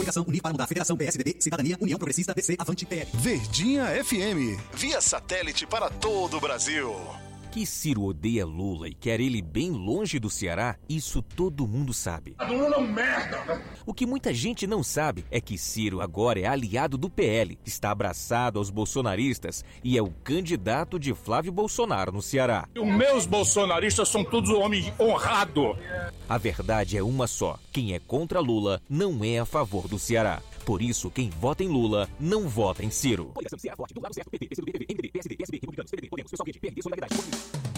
Coligação Unir para Mudar. Federação PSDB, Cidadania, União Progressista, DC, Avante, PL. Verdinha FM, via satélite para todo o Brasil. Que Ciro odeia Lula e quer ele bem longe do Ceará, isso todo mundo sabe. Lula é um merda! O que muita gente não sabe é que Ciro agora é aliado do PL, está abraçado aos bolsonaristas e é o candidato de Flávio Bolsonaro no Ceará. Os meus bolsonaristas são todos homens honrados. A verdade é uma só: quem é contra Lula não é a favor do Ceará. Por isso, quem vota em Lula não vota em Ciro. Coligação Ceará Forte, do lado certo, PT, PCdoB, PV, MDB, PSD, PSB, Republicanos, PDB, Podemos, Pessoal Quente, PRD, Solidariedade.